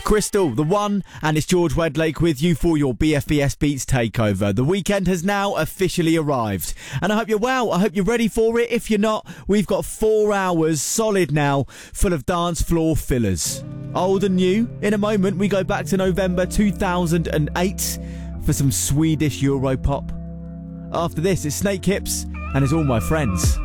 Crystal, the one, and it's George Wedlake with you for your BFBS Beats takeover. The weekend has now officially arrived, and I hope you're well. I hope you're ready for it. If you're not, we've got 4 hours solid now, full of dance floor fillers. Old and new. In a moment, we go back to November 2008 for some Swedish Europop. After this, it's Snake Hips, and it's All My Friends.